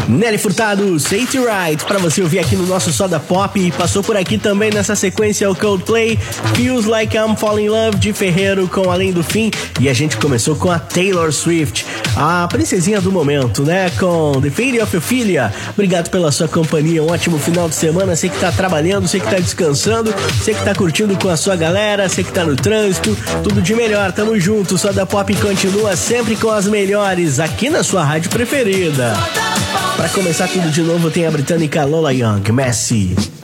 Nelly Furtado, Say It Right, pra você ouvir aqui no nosso Soda Pop. Passou por aqui também nessa sequência o Coldplay, Feels Like I'm Falling in Love, de Ferreiro com Além do Fim. E a gente começou com a Taylor Swift, a princesinha do momento, né? Com The Fate of Ophelia. Obrigado pela sua companhia, um ótimo final de semana. Você que tá trabalhando, você que tá descansando, você que tá curtindo com a sua galera, você que tá no trânsito, tudo de melhor, tamo junto. Soda Pop continua sempre com as melhores aqui na sua rádio preferida. Pra começar tudo de novo, tem a britânica Lola Young, Messi.